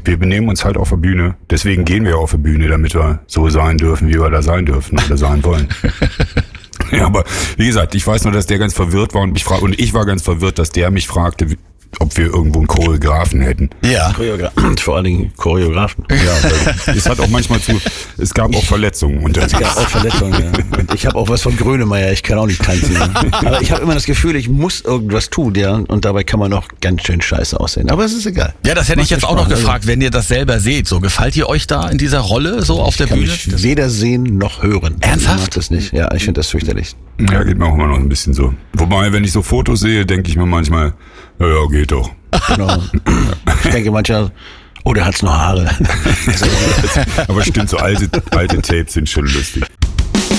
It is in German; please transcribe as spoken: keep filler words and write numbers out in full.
wir benehmen uns halt auf der Bühne. Deswegen gehen wir auf der Bühne, damit wir so sein dürfen, wie wir da sein dürfen oder sein wollen. Ja, aber wie gesagt, ich weiß nur, dass der ganz verwirrt war und mich frag, und ich war ganz verwirrt, dass der mich fragte, ob wir irgendwo einen Choreografen hätten. Ja. Choreografen, vor allen Dingen Choreografen. Ja, es hat auch manchmal zu, es gab auch Verletzungen unter Es gab auch Verletzungen, ja. Und ich habe auch was von Grönemeyer, ich kann auch nicht tanzen. Aber ich habe immer das Gefühl, ich muss irgendwas tun, ja, und dabei kann man noch ganz schön scheiße aussehen. Aber es ist egal. Ja, das hätte Macht ich jetzt mir auch noch Spaß. gefragt, wenn ihr das selber seht. So, gefällt ihr euch da in dieser Rolle so auf der Ich kann Bühne? mich weder sehen noch hören. Ernsthaft? Ich mag das nicht. Ja, ich finde das fürchterlich. Ja, geht mir auch immer noch ein bisschen so. Wobei, wenn ich so Fotos sehe, denke ich mir manchmal, ja, ja, geht doch. Genau. Ich denke manchmal, oh, der hat's noch Haare. Aber stimmt, so alte, alte Tapes sind schon lustig.